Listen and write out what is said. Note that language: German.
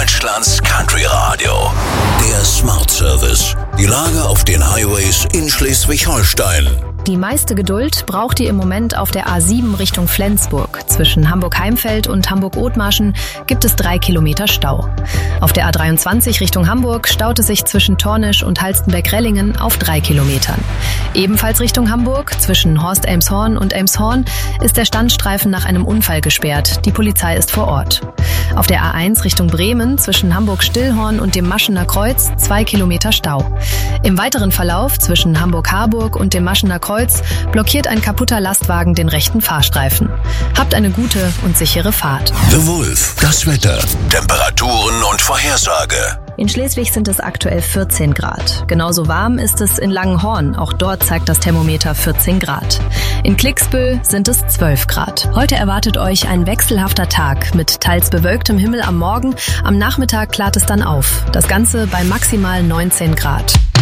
Deutschlands Country Radio. Der Smart Service. Die Lage auf den Highways in Schleswig-Holstein. Die meiste Geduld braucht ihr im Moment auf der A7 Richtung Flensburg. Zwischen Hamburg-Heimfeld und Hamburg-Othmarschen gibt es 3 Kilometer Stau. Auf der A23 Richtung Hamburg staut es sich zwischen Tornisch und Halstenberg-Rellingen auf 3 Kilometern. Ebenfalls Richtung Hamburg, zwischen Horst-Elmshorn und Elmshorn, ist der Standstreifen nach einem Unfall gesperrt. Die Polizei ist vor Ort. Auf der A1 Richtung Bremen, zwischen Hamburg-Stillhorn und dem Maschener Kreuz, 2 Kilometer Stau. Im weiteren Verlauf zwischen Hamburg-Harburg und dem Maschener Kreuz blockiert ein kaputter Lastwagen den rechten Fahrstreifen. Habt eine gute und sichere Fahrt. The Wolf, das Wetter, Temperaturen und Vorhersage. In Schleswig sind es aktuell 14 Grad. Genauso warm ist es in Langenhorn. Auch dort zeigt das Thermometer 14 Grad. In Klicksbüll sind es 12 Grad. Heute erwartet euch ein wechselhafter Tag mit teils bewölktem Himmel am Morgen. Am Nachmittag klart es dann auf. Das Ganze bei maximal 19 Grad.